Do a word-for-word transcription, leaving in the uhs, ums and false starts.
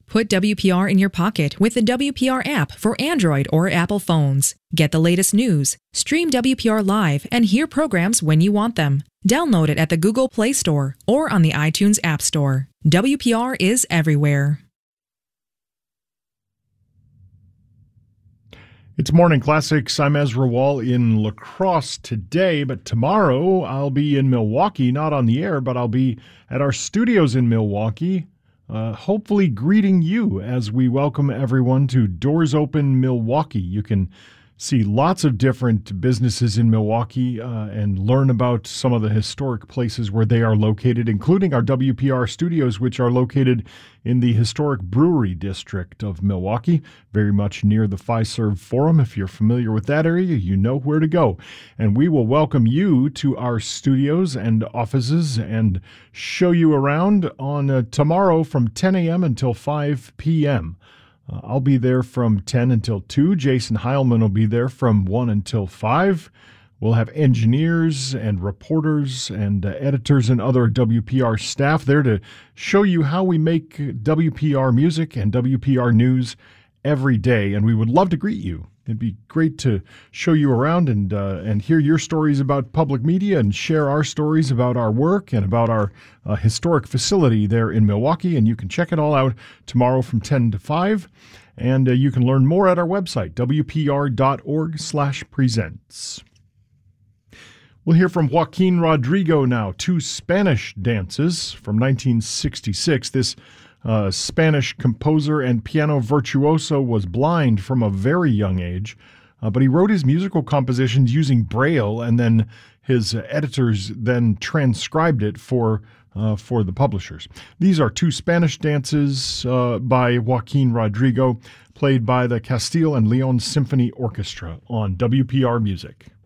Put W P R in your pocket with the W P R app for Android or Apple phones. Get the latest news, stream W P R live, and hear programs when you want them. Download it at the Google Play Store or on the iTunes App Store. W P R is everywhere. It's Morning Classics. I'm Ezra Wall in La Crosse today, but tomorrow I'll be in Milwaukee, not on the air, but I'll be at our studios in Milwaukee, uh, hopefully greeting you as we welcome everyone to Doors Open Milwaukee. You can see lots of different businesses in Milwaukee uh, and learn about some of the historic places where they are located, including our W P R studios, which are located in the historic brewery district of Milwaukee, very much near the Fiserv Forum. If you're familiar with that area, you know where to go. And we will welcome you to our studios and offices and show you around on uh, tomorrow from ten a.m. until five p.m. Uh, I'll be there from ten until two. Jason Heilman will be there from one until five. We'll have engineers and reporters and uh, editors and other W P R staff there to show you how we make W P R music and W P R news every day. And we would love to greet you. It'd be great to show you around and uh, and hear your stories about public media and share our stories about our work and about our uh, historic facility there in Milwaukee. And you can check it all out tomorrow from ten to five. And uh, you can learn more at our website, w p r dot org slash presents. We'll hear from Joaquin Rodrigo now, two Spanish dances from nineteen sixty-six. This Uh, Spanish composer and piano virtuoso was blind from a very young age, uh, but he wrote his musical compositions using Braille, and then his uh, editors then transcribed it for uh, for the publishers. These are two Spanish dances uh, by Joaquin Rodrigo, played by the Castile and Leon Symphony Orchestra on W P R Music.